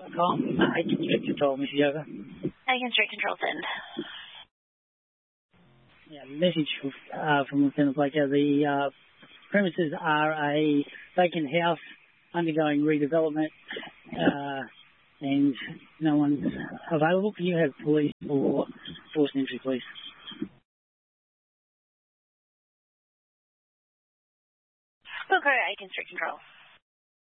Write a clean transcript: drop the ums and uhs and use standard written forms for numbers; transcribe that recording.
Aiken Street Control, Mrs. Yoga. Aiken Street Control, send. Yeah, message from Lieutenant Blake. The premises are a vacant house undergoing redevelopment and no one's available. Can you have police or forced entry, please? We'll go to Aiken Street Control.